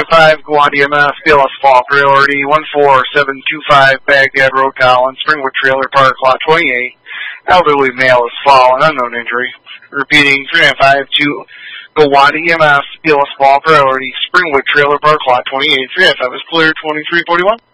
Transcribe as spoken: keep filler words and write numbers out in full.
five, Gowanda M F, B L S Fall Priority, one four seven two five, Baghdad Road, Collins, Springwood Trailer Park, Lot twenty-eight. Elderly male is fallen, unknown injury. Repeating, three nine five two, Gowanda M F, B L S Fall Priority, Springwood Trailer Park, Lot twenty-eight. three nine five is clear, twenty-three forty-one.